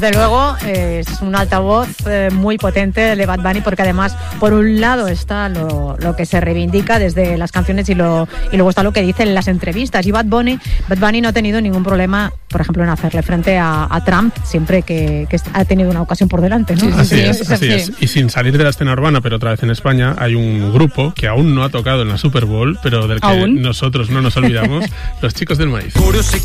desde luego es un altavoz muy potente de Bad Bunny, porque además por un lado está lo que se reivindica desde las canciones y luego está lo que dice en las entrevistas. Y Bad Bunny no ha tenido ningún problema, por ejemplo, en hacerle frente a Trump siempre que ha tenido una ocasión por delante, ¿no? Así es. Y sin salir de la escena urbana, pero otra vez en España, hay un grupo que aún no ha tocado en la Super Bowl, pero del que nosotros no nos olvidamos, los Chicos del Maíz.